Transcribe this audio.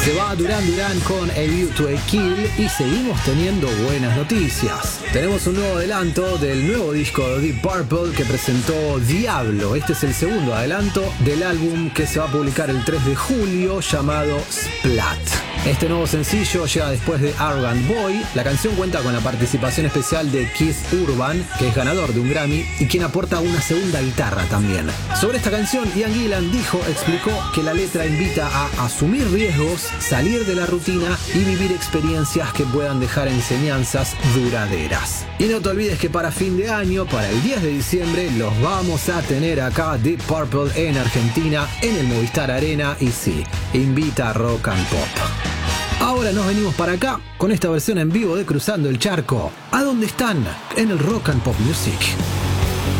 Se va Duran Duran con A View to a Kill y seguimos teniendo buenas noticias. Tenemos un nuevo adelanto del nuevo disco de Deep Purple que presentó Diablo. Este es el segundo adelanto del álbum que se va a publicar el 3 de julio llamado Splat. Este nuevo sencillo llega después de Arrogant Boy. La canción cuenta con la participación especial de Keith Urban, que es ganador de un Grammy y quien aporta una segunda guitarra también. Sobre esta canción, Ian Gillan explicó que la letra invita a asumir riesgos, salir de la rutina y vivir experiencias que puedan dejar enseñanzas duraderas. Y no te olvides que para fin de año, para el 10 de diciembre, los vamos a tener acá Deep Purple en Argentina, en el Movistar Arena, y sí, invita a rock and pop. Ahora nos venimos para acá con esta versión en vivo de Cruzando el Charco. ¿A dónde están? En el Rock and Pop Music.